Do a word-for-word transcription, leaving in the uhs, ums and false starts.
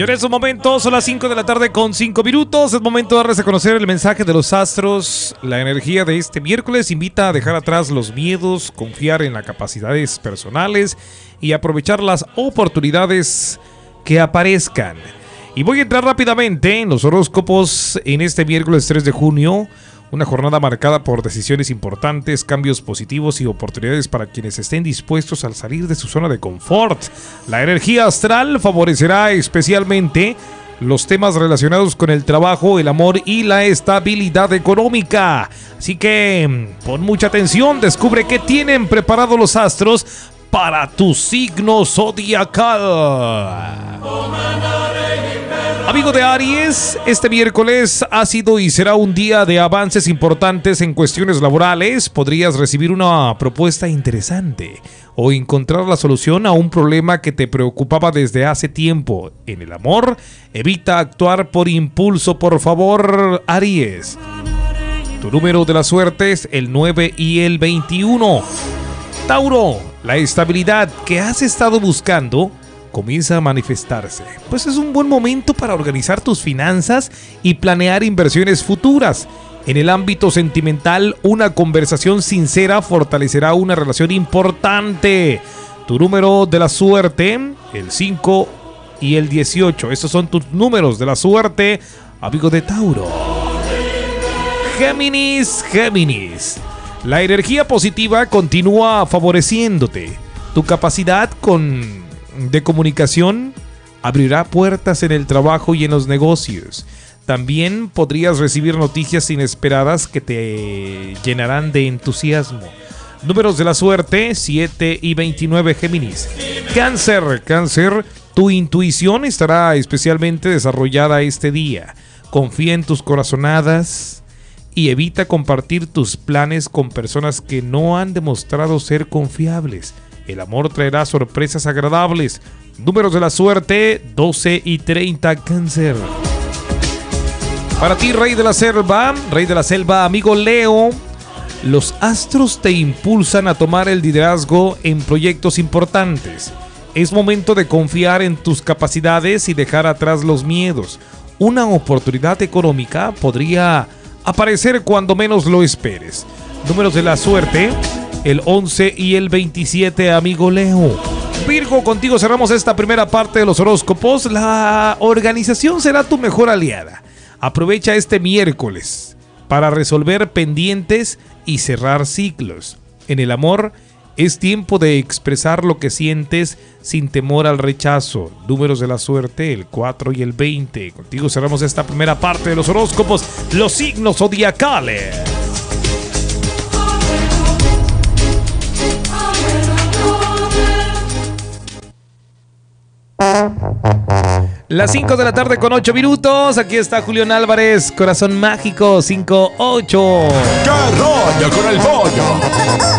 Y en estos momentos son las cinco de la tarde con cinco minutos. Es momento de darles a conocer el mensaje de los astros. La energía de este miércoles invita a dejar atrás los miedos, confiar en las capacidades personales y aprovechar las oportunidades que aparezcan. Y voy a entrar rápidamente en los horóscopos en este miércoles tres de junio. Una jornada marcada por decisiones importantes, cambios positivos y oportunidades para quienes estén dispuestos a salir de su zona de confort. La energía astral favorecerá especialmente los temas relacionados con el trabajo, el amor y la estabilidad económica. Así que pon mucha atención, descubre qué tienen preparado los astros para tu signo zodiacal. Amigo de Aries, este miércoles ha sido y será un día de avances importantes en cuestiones laborales. Podrías recibir una propuesta interesante o encontrar la solución a un problema que te preocupaba desde hace tiempo. En el amor, evita actuar por impulso, por favor, Aries. Tu número de la suerte es el nueve y el veintiuno. Tauro, la estabilidad que has estado buscando comienza a manifestarse, pues es un buen momento para organizar tus finanzas y planear inversiones futuras. En el ámbito sentimental, una conversación sincera fortalecerá una relación importante. Tu número de la suerte, el cinco y el dieciocho. Estos son tus números de la suerte, amigo de Tauro. Géminis, Géminis. La energía positiva continúa favoreciéndote. Tu capacidad con de comunicación abrirá puertas en el trabajo y en los negocios. También podrías recibir noticias inesperadas que te llenarán de entusiasmo. Números de la suerte, siete y veintinueve, Géminis. Cáncer, Cáncer, tu intuición estará especialmente desarrollada este día. Confía en tus corazonadas y evita compartir tus planes con personas que no han demostrado ser confiables. El amor traerá sorpresas agradables. Números de la suerte, doce y treinta, Cáncer. Para ti, rey de la selva, rey de la selva, amigo Leo, los astros te impulsan a tomar el liderazgo en proyectos importantes. Es momento de confiar en tus capacidades y dejar atrás los miedos. Una oportunidad económica podría aparecer cuando menos lo esperes. Números de la suerte, el once y el veintisiete, amigo Leo. Virgo, contigo cerramos esta primera parte de los horóscopos. La organización será tu mejor aliada. Aprovecha este miércoles para resolver pendientes y cerrar ciclos. En el amor, es tiempo de expresar lo que sientes sin temor al rechazo. Números de la suerte, el cuatro y el veinte. Contigo cerramos esta primera parte de los horóscopos, los signos zodiacales. Las cinco de la tarde con ocho minutos. Aquí está Julián Álvarez, Corazón Mágico cinco ocho. ¿Qué rollo con el pollo?